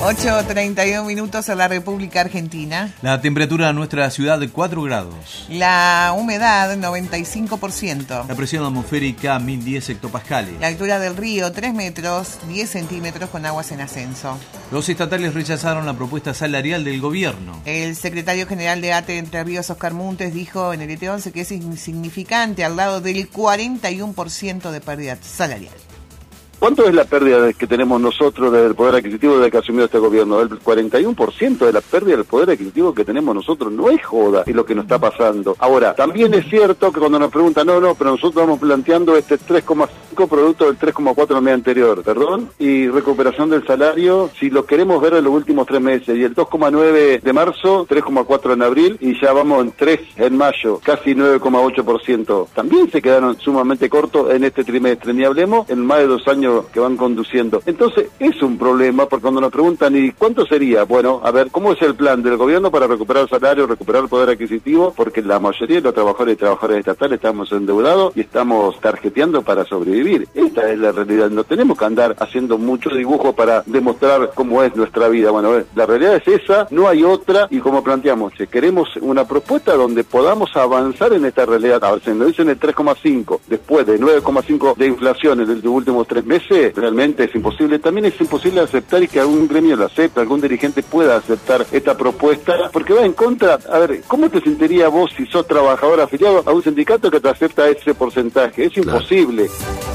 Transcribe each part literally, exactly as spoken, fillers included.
ocho treinta y uno minutos en la República Argentina. La temperatura en nuestra ciudad de cuatro grados. La humedad noventa y cinco por ciento. La presión atmosférica mil diez hectopascales. La altura del río tres metros, diez centímetros con aguas en ascenso. Los estatales rechazaron la propuesta salarial del gobierno. El secretario general de ATE Entre Ríos, Oscar Muntes, dijo en el E T once que es insignificante al lado del cuarenta y uno por ciento de pérdida salarial. ¿Cuánto es la pérdida que tenemos nosotros del poder adquisitivo desde que asumió este gobierno? El cuarenta y uno por ciento de la pérdida del poder adquisitivo que tenemos nosotros. No es joda y lo que nos está pasando. Ahora, también es cierto que cuando nos preguntan, no, no, pero nosotros vamos planteando este tres coma cinco producto del tres coma cuatro del mes anterior, perdón, y recuperación del salario, si lo queremos ver en los últimos tres meses, y el dos coma nueve de marzo, tres coma cuatro en abril, y ya vamos en tres en mayo, casi nueve coma ocho por ciento. También se quedaron sumamente cortos en este trimestre, ni hablemos en más de dos años que van conduciendo. Entonces es un problema, porque cuando nos preguntan, ¿y cuánto sería? Bueno, a ver, ¿cómo es el plan del gobierno para recuperar el salario, recuperar el poder adquisitivo? Porque la mayoría de los trabajadores y trabajadoras estatales estamos endeudados y estamos tarjeteando para sobrevivir. Esta es la realidad. No tenemos que andar haciendo mucho dibujo para demostrar cómo es nuestra vida. Bueno, la realidad es esa, no hay otra, y como planteamos, si queremos una propuesta donde podamos avanzar en esta realidad. A ver, si nos dicen el tres coma cinco, después de nueve coma cinco de inflación en los últimos tres meses, realmente es imposible. También es imposible aceptar y que algún gremio lo acepte, algún dirigente pueda aceptar esta propuesta, porque va en contra. A ver, ¿cómo te sentirías vos si sos trabajador afiliado a un sindicato que te acepta ese porcentaje? Es imposible.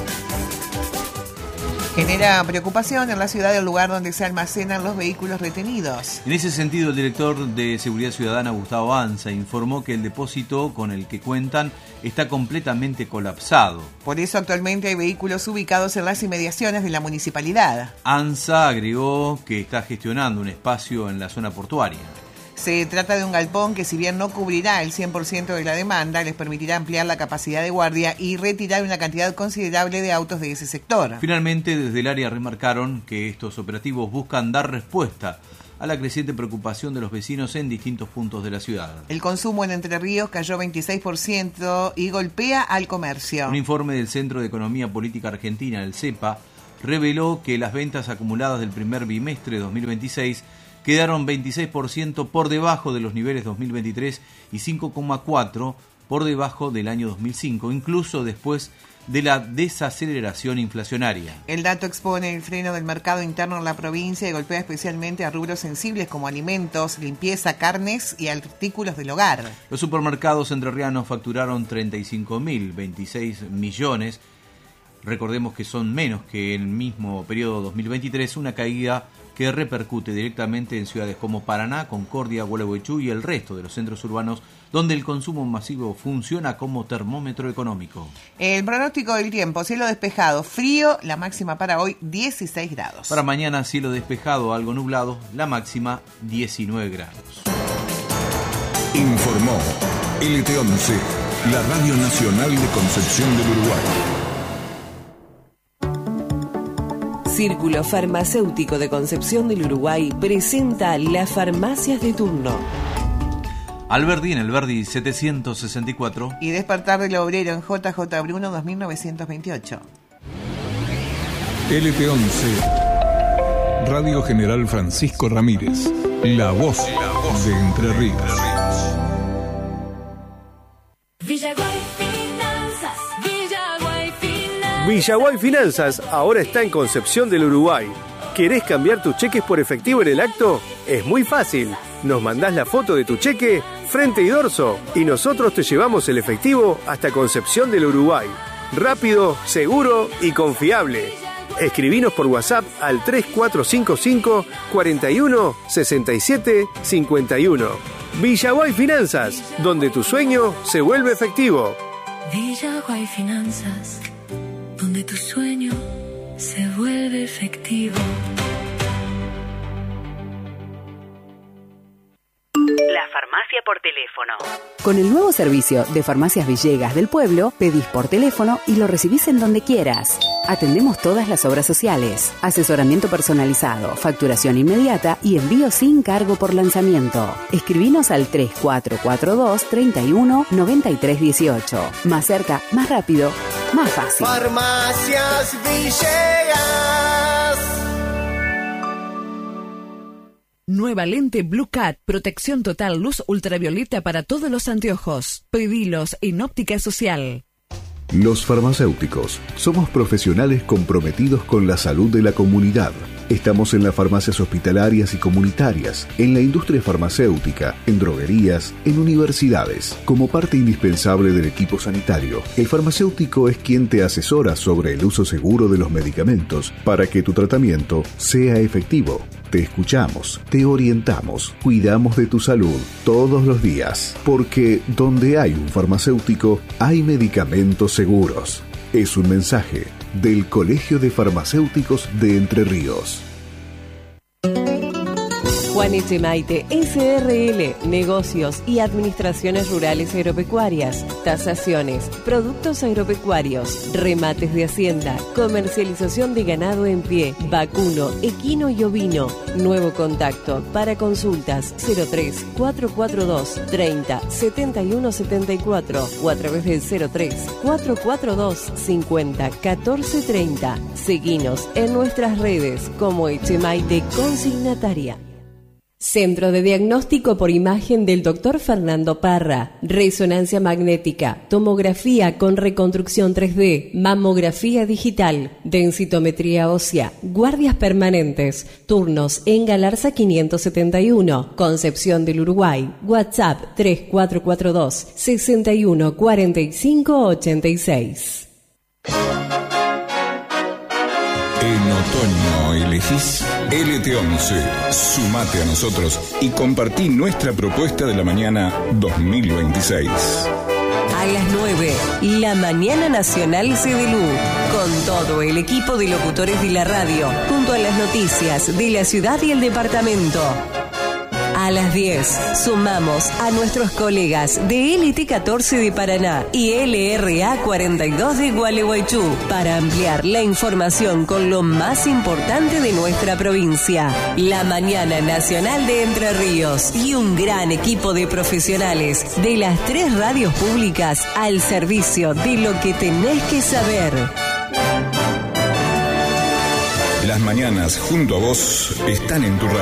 Genera preocupación en la ciudad el lugar donde se almacenan los vehículos retenidos. En ese sentido, el director de Seguridad Ciudadana, Gustavo Anza, informó que el depósito con el que cuentan está completamente colapsado. Por eso actualmente hay vehículos ubicados en las inmediaciones de la municipalidad. Anza agregó que está gestionando un espacio en la zona portuaria. Se trata de un galpón que, si bien no cubrirá el cien por ciento de la demanda, les permitirá ampliar la capacidad de guardia y retirar una cantidad considerable de autos de ese sector. Finalmente, desde el área remarcaron que estos operativos buscan dar respuesta a la creciente preocupación de los vecinos en distintos puntos de la ciudad. El consumo en Entre Ríos cayó veintiséis por ciento y golpea al comercio. Un informe del Centro de Economía Política Argentina, el CEPA, reveló que las ventas acumuladas del primer bimestre de dos mil veintiséis quedaron veintiséis por ciento por debajo de los niveles dos mil veintitrés y cinco coma cuatro por ciento por debajo del año dos mil cinco, incluso después de la desaceleración inflacionaria. El dato expone el freno del mercado interno en la provincia y golpea especialmente a rubros sensibles como alimentos, limpieza, carnes y artículos del hogar. Los supermercados entrerrianos facturaron treinta y cinco mil veintiséis millones. Recordemos que son menos que en el mismo periodo dos mil veintitrés, una caída que repercute directamente en ciudades como Paraná, Concordia, Gualeguaychú y el resto de los centros urbanos, donde el consumo masivo funciona como termómetro económico. El pronóstico del tiempo: cielo despejado, frío, la máxima para hoy dieciséis grados. Para mañana, cielo despejado, algo nublado, la máxima diecinueve grados. Informó L T once, la Radio Nacional de Concepción del Uruguay. Círculo Farmacéutico de Concepción del Uruguay presenta las farmacias de turno. Alberdi en el Verdi setecientos sesenta y cuatro. Y Despertar del Obrero en J J Bruno dos mil novecientos veintiocho. L T once, Radio General Francisco Ramírez, la voz, la voz de Entre Ríos. Villaguay Finanzas, Villaguay Finanzas. Villaguay Finanzas ahora está en Concepción del Uruguay. ¿Querés cambiar tus cheques por efectivo en el acto? Es muy fácil. Nos mandás la foto de tu cheque, frente y dorso, y nosotros te llevamos el efectivo hasta Concepción del Uruguay. Rápido, seguro y confiable. Escribinos por WhatsApp al tres cuatro cinco cinco, cuatro uno, seis siete cinco uno. Villaguay Finanzas, donde tu sueño se vuelve efectivo. Villaguay Finanzas, donde tu sueño se vuelve efectivo. La farmacia por teléfono. Con el nuevo servicio de Farmacias Villegas del Pueblo, pedís por teléfono y lo recibís en donde quieras. Atendemos todas las obras sociales, asesoramiento personalizado, facturación inmediata y envío sin cargo por lanzamiento. Escribinos al tres cuatro cuatro dos, treinta y uno, noventa y tres dieciocho. Más cerca, más rápido, más fácil. Farmacias Villegas. Nueva lente Blue Cat, protección total luz ultravioleta para todos los anteojos. Pedilos en Óptica Social. Los farmacéuticos somos profesionales comprometidos con la salud de la comunidad. Estamos en las farmacias hospitalarias y comunitarias, en la industria farmacéutica, en droguerías, en universidades. Como parte indispensable del equipo sanitario, el farmacéutico es quien te asesora sobre el uso seguro de los medicamentos para que tu tratamiento sea efectivo. Te escuchamos, te orientamos, cuidamos de tu salud todos los días, porque donde hay un farmacéutico, hay medicamentos seguros. Es un mensaje del Colegio de Farmacéuticos de Entre Ríos. Juan Echemaite, S R L, negocios y administraciones rurales agropecuarias, tasaciones, productos agropecuarios, remates de hacienda, comercialización de ganado en pie, vacuno, equino y ovino. Nuevo contacto para consultas cero tres cuatro cuatro dos treinta setenta y uno setenta y cuatro o a través del cero tres cuatro cuatro dos cincuenta catorce treinta. Seguinos en nuestras redes como Echemaite Consignataria. Centro de Diagnóstico por Imagen del doctor Fernando Parra. Resonancia magnética, tomografía con reconstrucción tres D, mamografía digital, densitometría ósea, guardias permanentes, turnos en Galarza quinientos setenta y uno, Concepción del Uruguay. WhatsApp tres cuatro cuatro dos sesenta y uno cuarenta y cinco ochenta y seis. En otoño elegís L T once. Sumate a nosotros y compartí nuestra propuesta de la mañana dos mil veintiséis. A las nueve, la Mañana Nacional C D L U, con todo el equipo de locutores de la radio, junto a las noticias de la ciudad y el departamento. A las diez, sumamos a nuestros colegas de L T catorce de Paraná y L R A cuarenta y dos de Gualeguaychú para ampliar la información con lo más importante de nuestra provincia. La Mañana Nacional de Entre Ríos y un gran equipo de profesionales de las tres radios públicas al servicio de lo que tenés que saber. Las mañanas junto a vos están en tu radio.